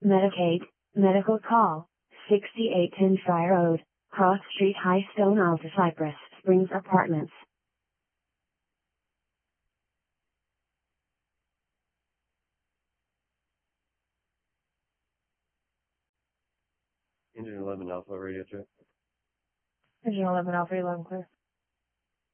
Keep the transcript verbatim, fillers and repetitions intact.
Medicaid, medical call, sixty-eight ten Friar Road, Cross Street, High Stone, Alta Cypress Springs Apartments. Engine eleven Alpha Radio check. Engine eleven Alpha eleven clear.